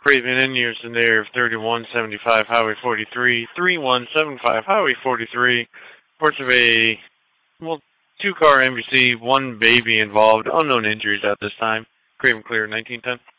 Craven in use in the air of 3175 Highway 43, 3175 Highway 43. Reports of a, well, two-car MVC, one baby involved, unknown injuries at this time. Craven clear, 1910.